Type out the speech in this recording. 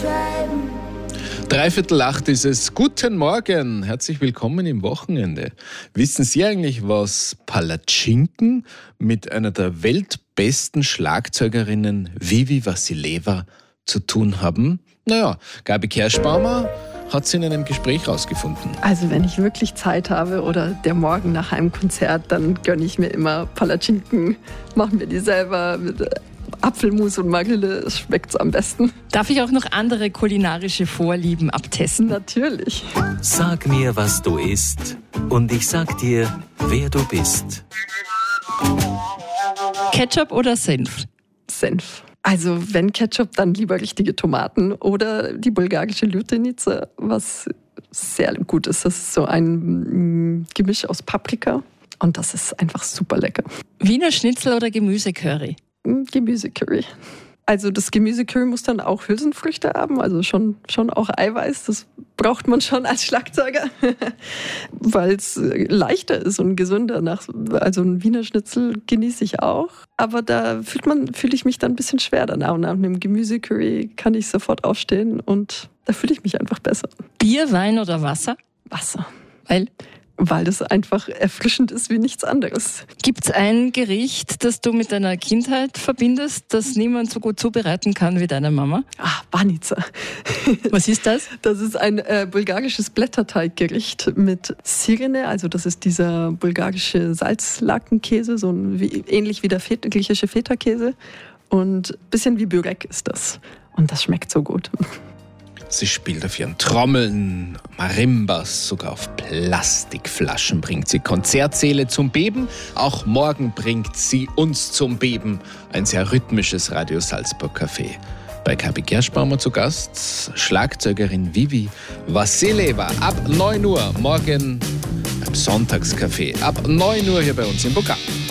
7:15 ist es. Guten Morgen, herzlich willkommen im Wochenende. Wissen Sie eigentlich, was Palatschinken mit einer der weltbesten Schlagzeugerinnen Vivi Vassileva zu tun haben? Naja, Gabi Kerschbaumer hat sie in einem Gespräch rausgefunden. Also wenn ich wirklich Zeit habe oder der Morgen nach einem Konzert, dann gönne ich mir immer Palatschinken, machen wir die selber mit Apfelmus und Marille, schmeckt's am besten. Darf ich auch noch andere kulinarische Vorlieben abtesten? Natürlich. Sag mir, was du isst, und ich sag dir, wer du bist. Ketchup oder Senf? Senf. Also wenn Ketchup, dann lieber richtige Tomaten oder die bulgarische Ljutenica, was sehr gut ist. Das ist so ein Gemisch aus Paprika und das ist einfach super lecker. Wiener Schnitzel oder Gemüsecurry? Gemüsecurry. Also das Gemüsecurry muss dann auch Hülsenfrüchte haben, also schon auch Eiweiß. Das braucht man schon als Schlagzeuger, weil es leichter ist und gesünder. Also ein Wiener Schnitzel genieße ich auch, aber da fühle ich mich dann ein bisschen schwer danach. Und nach einem Gemüsecurry kann ich sofort aufstehen und da fühle ich mich einfach besser. Bier, Wein oder Wasser? Wasser. Weil das einfach erfrischend ist wie nichts anderes. Gibt's ein Gericht, das du mit deiner Kindheit verbindest, das niemand so gut zubereiten kann wie deine Mama? Banica. Was ist das? Das ist ein bulgarisches Blätterteiggericht mit Sirene, also das ist dieser bulgarische Salzlakenkäse, ähnlich wie der griechische Feta-Käse. Und ein bisschen wie Börek ist das. Und das schmeckt so gut. Sie spielt auf ihren Trommeln, Marimbas, sogar auf Plastikflaschen bringt sie Konzertsäle zum Beben. Auch morgen bringt sie uns zum Beben. Ein sehr rhythmisches Radio Salzburg Café. Bei Gabi Kerschbaumer zu Gast Schlagzeugerin Vivi Vassileva. Ab 9 Uhr morgen beim Sonntagscafé. Ab 9 Uhr hier bei uns im Programm.